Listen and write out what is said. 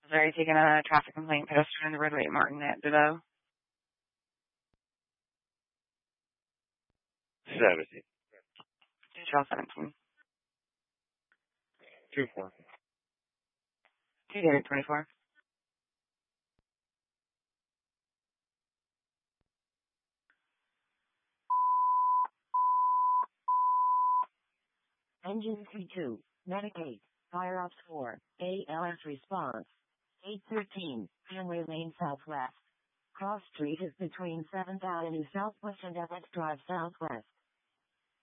Sorry, taking a traffic complaint posted in the roadway at Martin at Devoe. 17. 17. 2-4. 24. Engine C2, Medic 8, Fire Ops 4, ALS response. 813, Henry Lane Southwest. Cross Street is between 7th Avenue Southwest and Evans Drive Southwest.